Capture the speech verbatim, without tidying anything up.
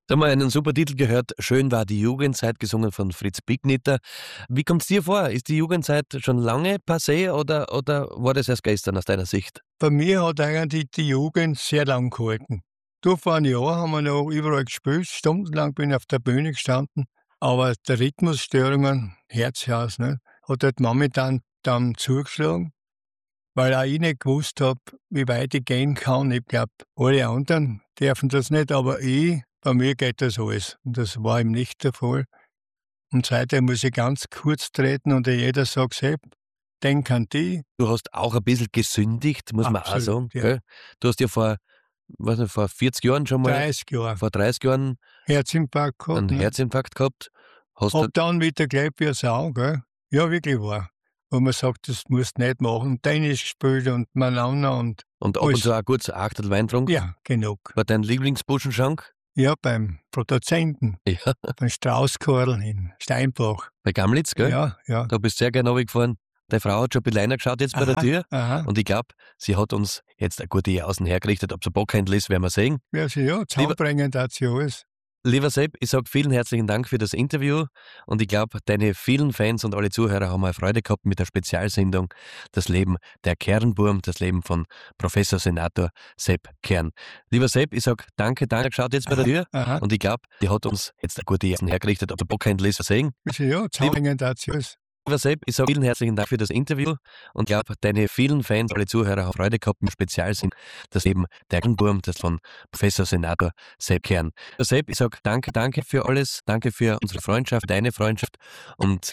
Da haben wir einen super Titel gehört, Schön war die Jugendzeit, gesungen von Fritz Bicknitter. Wie kommt es dir vor? Ist die Jugendzeit schon lange passé oder, oder war das erst gestern aus deiner Sicht? Bei mir hat eigentlich die Jugend sehr lang gehalten. Du, vor einem Jahr haben wir noch überall gespielt, stundenlang bin ich auf der Bühne gestanden, aber der Rhythmusstörungen, Herzhaus, ne, hat halt momentan dann zugeschlagen, weil auch ich nicht gewusst habe, wie weit ich gehen kann. Ich glaube, alle anderen dürfen das nicht, aber ich, bei mir geht das alles. Und das war ihm nicht der Fall. Und seitdem muss ich ganz kurz treten und jeder sagt, hey, denk an die. Du hast auch ein bisschen gesündigt, muss man auch Absolut, sagen. ja. Gell? Du hast ja vor, weiß nicht, vor vierzig Jahren schon mal, dreißig Jahre vor dreißig Jahren Herzinfarkt gehabt. einen Ne? Herzinfarkt gehabt. Hast du, Hab dann wieder gelebt wie eine Sau, gell? Ja, wirklich wahr. Wo man sagt, das musst du nicht machen. Tennis gespielt und miteinander und und ab und alles. zu auch kurz Achtel Wein getrunken. Ja, genug. War dein Lieblingsbuschenschank? Ja, beim Produzenten, Ja, beim Straußkorl in Steinbach. bei Gamlitz, gell? Ja, ja. Da bist du sehr gerne runtergefahren. Deine Frau hat schon ein bisschen geschaut jetzt bei der Aha, Tür. aha. Und ich glaube, sie hat uns jetzt eine gute Außen hergerichtet. Ob es ein Bockhändler ist, werden wir sehen. Ja, sie, ja, zusammenbringen dazu alles. Lieber Sepp, ich sage vielen herzlichen Dank für das Interview und ich glaube, deine vielen Fans und alle Zuhörer haben eine Freude gehabt mit der Spezialsendung Das Leben der Kernburm, das Leben von Professor Senator Sepp Kern. Lieber Sepp, ich sage danke, danke, geschaut jetzt bei der Tür Aha. und ich glaube, die hat uns jetzt eine gute Außen hergerichtet. Ob der Bockhändler ist, sehen. Sie, ja, zusammenbringen dazu alles. Lieber Sepp, ich sage vielen herzlichen Dank für das Interview und ich glaube, deine vielen Fans, alle Zuhörer haben Freude gehabt mit Spezialsendung Das Leben der Kernburm, das von Professor Senator Sepp Kern. Lieber Sepp, ich sage danke, danke für alles, danke für unsere Freundschaft, deine Freundschaft und